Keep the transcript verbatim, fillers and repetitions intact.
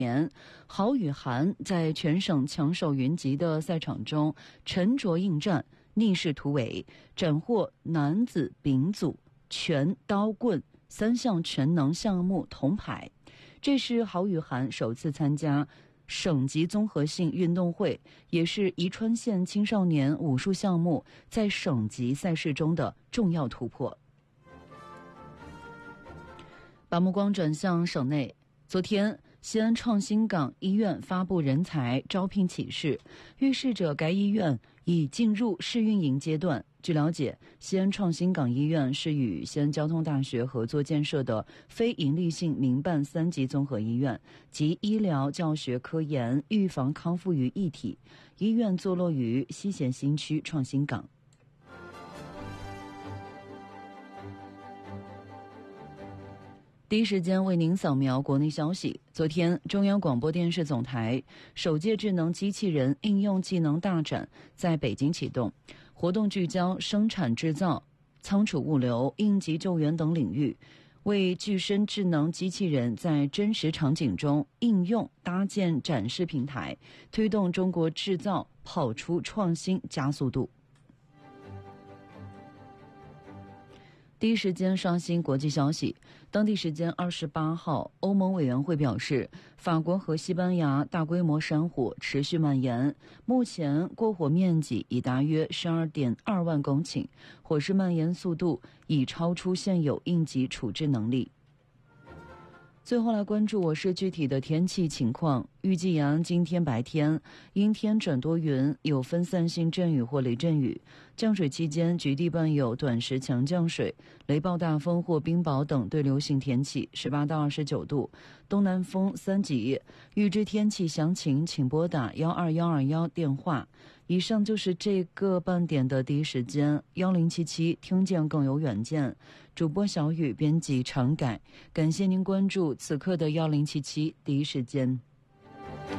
年，郝雨涵在全省强手云集的赛场中沉着应战，逆势突围，斩获男子丙组拳、刀、棍三项全能项目铜牌。这是郝雨涵首次参加省级综合性运动会，也是宜川县青少年武术项目在省级赛事中的重要突破。把目光转向省内，昨天西安创新港医院发布人才招聘启事，预示着该医院已进入试运营阶段。据了解，西安创新港医院是与西安交通大学合作建设的非营利性民办三级综合医院，集医疗、教学、科研、预防、康复于一体。医院坐落于西咸新区创新港。第一时间为您扫描国内消息。昨天，中央广播电视总台首届智能机器人应用技能大展在北京启动，活动聚焦生产制造、仓储物流、应急救援等领域，为具身智能机器人在真实场景中应用搭建展示平台，推动中国制造跑出创新加速度。第一时间刷新国际消息。当地时间二十八号，欧盟委员会表示，法国和西班牙大规模山火持续蔓延，目前过火面积已达约十二点二万公顷，火势蔓延速度已超出现有应急处置能力。最后来关注我市具体的天气情况。预计阳今天白天阴天转多云，有分散性阵雨或雷阵雨，降水期间局地伴有短时强降水、雷暴大风或冰雹等对流性天气，十八到二十九度，东南风三级。预知天气详情请拨打幺二幺二幺电话。以上就是这个半点的第一时间，幺零七七听见更有远见。主播小雨，编辑常改，感谢您关注此刻的幺零七七第一时间。